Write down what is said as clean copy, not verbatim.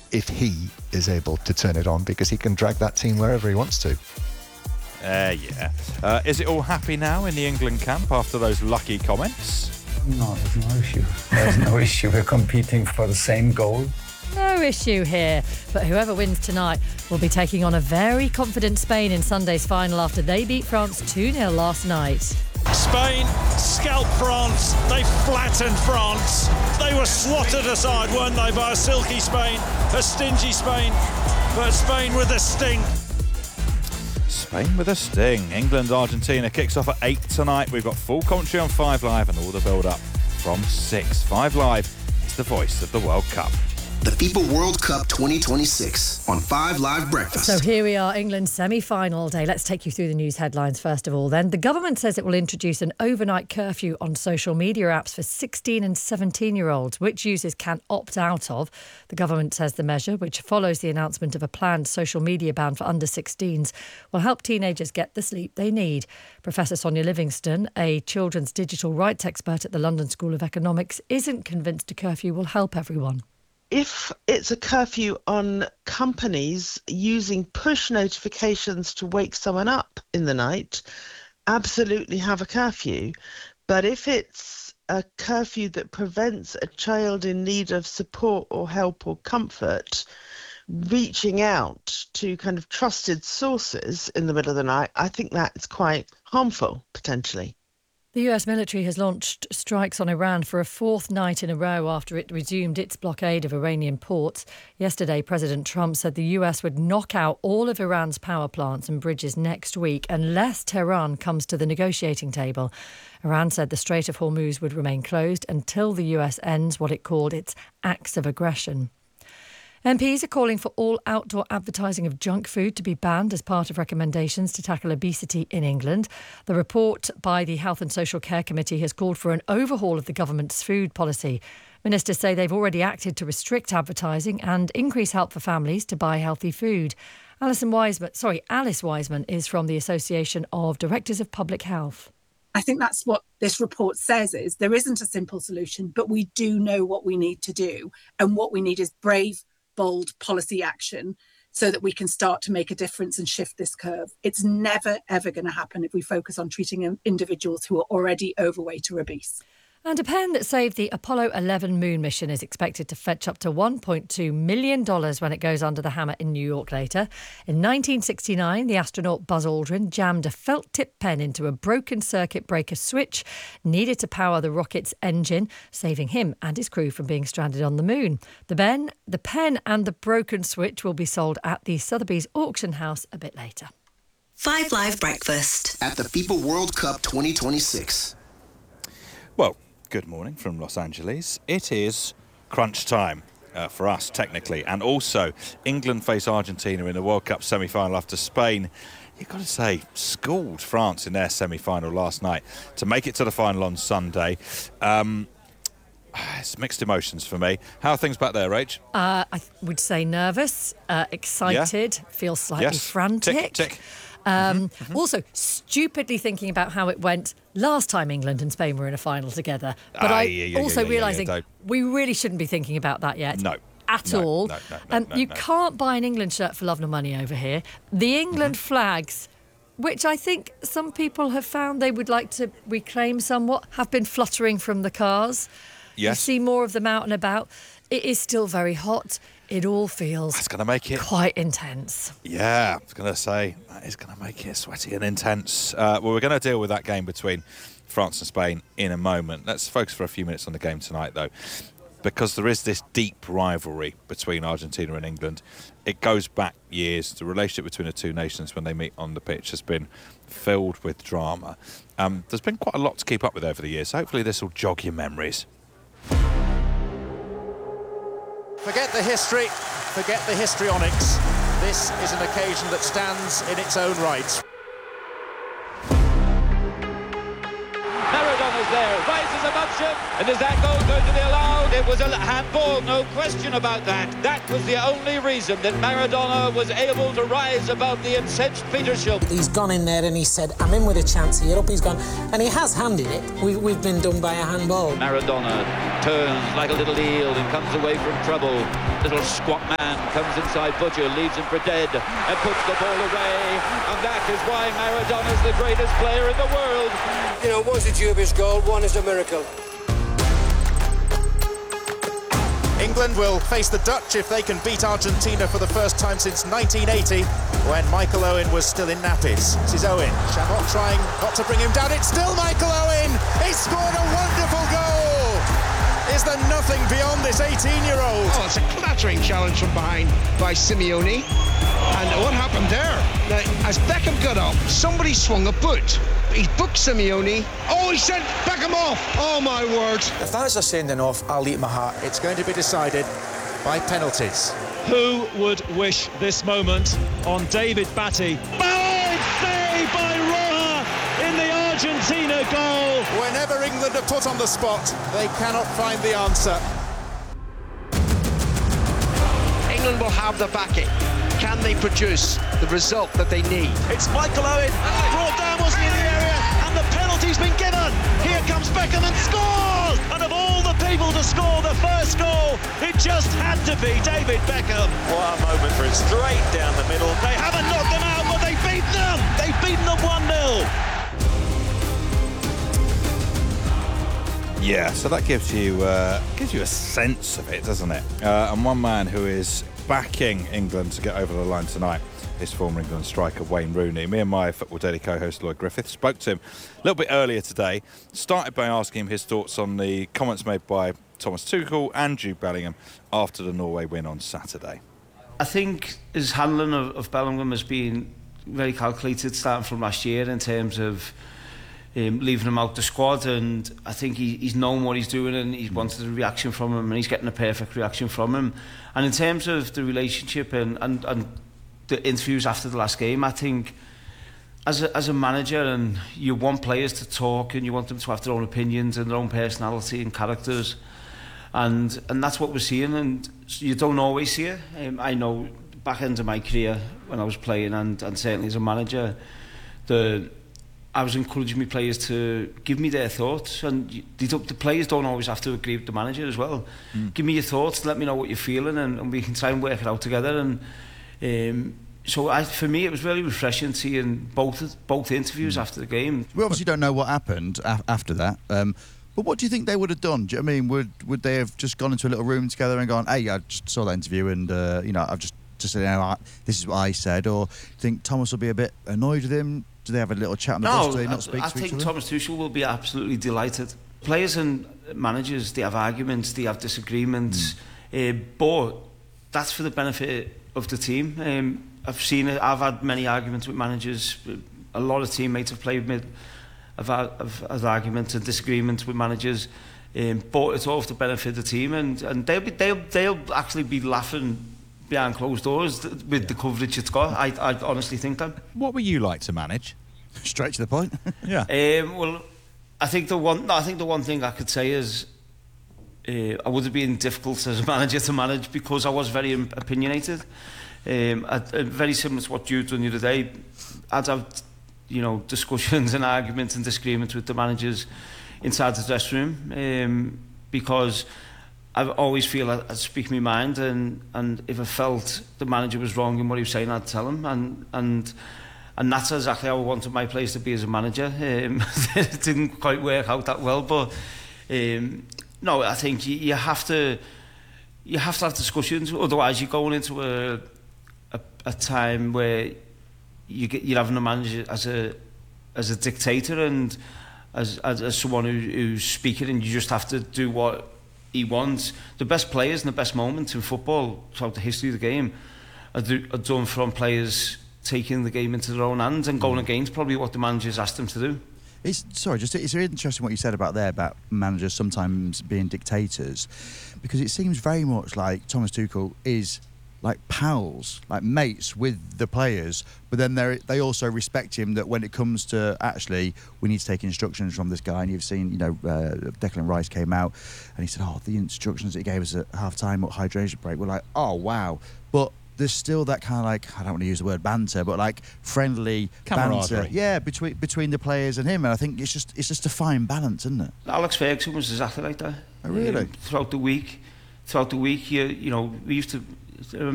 if he is able to turn it on, because he can drag that team wherever he wants to. Is it all happy now in the England camp after those lucky comments? No, there's no issue. There's no issue. We're competing for the same goal. No issue here. But whoever wins tonight will be taking on a very confident Spain in Sunday's final after they beat France 2-0 last night. Spain scalped France. They flattened France. They were swatted aside, weren't they, by a silky Spain, a stingy Spain, but Spain with a sting. Spain with a sting. England-Argentina kicks off at 8 tonight. We've got full commentary on 5 Live and all the build-up from 6. 5 Live is the voice of the World Cup. The FIFA World Cup 2026 on 5 Live Breakfast. So here we are, England's semi-final day. Let's take you through the news headlines first of all then. The government says it will introduce an overnight curfew on social media apps for 16 and 17-year-olds, which users can opt out of. The government says the measure, which follows the announcement of a planned social media ban for under-16s, will help teenagers get the sleep they need. Professor Sonia Livingston, a children's digital rights expert at the London School of Economics, isn't convinced a curfew will help everyone. If it's a curfew on companies using push notifications to wake someone up in the night, absolutely have a curfew. But if it's a curfew that prevents a child in need of support or help or comfort reaching out to kind of trusted sources in the middle of the night, I think that is quite harmful, potentially. The US military has launched strikes on Iran for a 4th night in a row after it resumed its blockade of Iranian ports. Yesterday, President Trump said the US would knock out all of Iran's power plants and bridges next week unless Tehran comes to the negotiating table. Iran said the Strait of Hormuz would remain closed until the US ends what it called its acts of aggression. MPs are calling for all outdoor advertising of junk food to be banned as part of recommendations to tackle obesity in England. The report by the Health and Social Care Committee has called for an overhaul of the government's food policy. Ministers say they've already acted to restrict advertising and increase help for families to buy healthy food. Alice Wiseman is from the Association of Directors of Public Health. I think that's what this report says is there isn't a simple solution, but we do know what we need to do. And what we need is brave, bold policy action so that we can start to make a difference and shift this curve. It's never, ever going to happen if we focus on treating individuals who are already overweight or obese. And a pen that saved the Apollo 11 moon mission is expected to fetch up to $1.2 million when it goes under the hammer in New York later. In 1969, the astronaut Buzz Aldrin jammed a felt-tip pen into a broken circuit breaker switch needed to power the rocket's engine, saving him and his crew from being stranded on the moon. The pen and the broken switch will be sold at the Sotheby's auction house a bit later. 5 Live Breakfast at the FIFA World Cup 2026. Well, good morning from Los Angeles. It is crunch time for us, technically. And also, England face Argentina in the World Cup semi-final after Spain, you've got to say, schooled France in their semi-final last night to make it to the final on Sunday. It's mixed emotions for me. How are things back there, Rach? I would say nervous, excited, feel slightly frantic. Tick. Also, stupidly thinking about how it went last time England and Spain were in a final together. But realising we really shouldn't be thinking about that yet. At all. You can't buy an England shirt for love nor money over here. The England flags, which I think some people have found they would like to reclaim somewhat, have been fluttering from the cars. Yes. You see more of them out and about. It is still very hot. It all feels That's going to make it quite intense. Yeah, I was going to say, that is going to make it sweaty and intense. Well, we're going to deal with that game between France and Spain in a moment. Let's focus for a few minutes on the game tonight, though, because there is this deep rivalry between Argentina and England. It goes back years. The relationship between the two nations when they meet on the pitch has been filled with drama. There's been quite a lot to keep up with over the years. So hopefully this will jog your memories. Forget the history, forget the histrionics. This is an occasion that stands in its own right. Maradona's there, rises above ship, and is that goal going to be allowed? It was a handball, no question about that. That was the only reason that Maradona was able to rise above the incensed Peter Schilp. He's gone in there and he said, I'm in with a chance here, up he's gone, and he has handed it. We've been done by a handball. Maradona turns like a little eel and comes away from trouble. Little squat man comes inside Butcher, leaves him for dead and puts the ball away, and that is why Maradona's the greatest player in the world. You know, one's a dubious goal, one is a miracle. England will face the Dutch if they can beat Argentina for the first time since 1980, when Michael Owen was still in nappies. This is Owen. Chabot trying not to bring him down. It's still Michael Owen. He scored a wonderful goal. Is there nothing beyond this 18-year-old? Oh, it's a clattering challenge from behind by Simeone. And what happened there? Now, as Beckham got up, somebody swung a boot. He booked Simeone. Oh, he sent Beckham off. Oh, my word. If that is a sending off, I'll eat my heart. It's going to be decided by penalties. Who would wish this moment on David Batty? Bad save by Roja in the Argentina goal. Whenever England are put on the spot, they cannot find the answer. England will have the backing. Can they produce the result that they need? It's Michael Owen, brought down, wasn't in the area, and the penalty's been given. Here comes Beckham and scores! And of all the people to score the first goal, it just had to be David Beckham. What a moment for it, straight down the middle. They haven't knocked them out, but they've beaten them. They've beaten them 1-0. Yeah, so that gives you a sense of it, doesn't it? And one man who is backing England to get over the line tonight is former England striker Wayne Rooney. Me and my Football Daily co-host Lloyd Griffith spoke to him a little bit earlier today. Started by asking him his thoughts on the comments made by Thomas Tuchel and Jude Bellingham after the Norway win on Saturday. I think his handling of Bellingham has been very calculated starting from last year in terms of leaving him out the squad, and I think he's known what he's doing and he's wanted a reaction from him, and he's getting a perfect reaction from him. And in terms of the relationship and the interviews after the last game, I think as a manager, and you want players to talk and you want them to have their own opinions and their own personality and characters, and that's what we're seeing, and you don't always see it. I know back end of my career when I was playing and certainly as a manager, I was encouraging my players to give me their thoughts, and the players don't always have to agree with the manager as well. Give me your thoughts, let me know what you're feeling, and we can try and work it out together. And so for me, it was really refreshing seeing both interviews after the game. We obviously don't know what happened after that, but what do you think they would have done? Do you know what I mean, would they have just gone into a little room together and gone, "Hey, I just saw that interview, and I've just said, this is what I said," or do you think Thomas will be a bit annoyed with him? Do they have a little chat on the bus? Do they not speak to each other? I think Thomas Tuchel will be absolutely delighted. Players and managers, they have arguments, they have disagreements, but that's for the benefit of the team. I've seen it. I've had many arguments with managers. A lot of teammates have played with me. I've had arguments and disagreements with managers, but it's all for the benefit of the team, and they'll actually be laughing behind closed doors with the coverage it's got. I honestly think that. What were you like to manage? Straight to the point. Yeah. Well, I think the one thing I could say is I would have been difficult as a manager to manage because I was very opinionated. Very similar to what Jude done the other day. I'd have discussions and arguments and disagreements with the managers inside the dressing room because I always feel I speak my mind, and if I felt the manager was wrong in what he was saying, I'd tell him, and that's exactly how I wanted my players to be as a manager. It didn't quite work out that well, but no, I think you have to have discussions, otherwise you're going into a time where you're having a manager as a dictator and as someone who's speaking, and you just have to do what he wants. The best players and the best moments in football throughout the history of the game are done from players taking the game into their own hands and going against probably what the managers asked them to do. It's really interesting what you said about managers sometimes being dictators, because it seems very much like Thomas Tuchel is like pals, like mates with the players, but then they also respect him that when it comes to actually we need to take instructions from this guy. And you've seen, Declan Rice came out and he said, the instructions that he gave us at half-time or hydration break were like, oh wow, but there's still that kind of like, I don't want to use the word banter, but like friendly banter, between the players and him. And I think it's just a fine balance, isn't it? Alex Ferguson was exactly like that. Oh, really? Throughout the week, throughout the week. You know, we used to.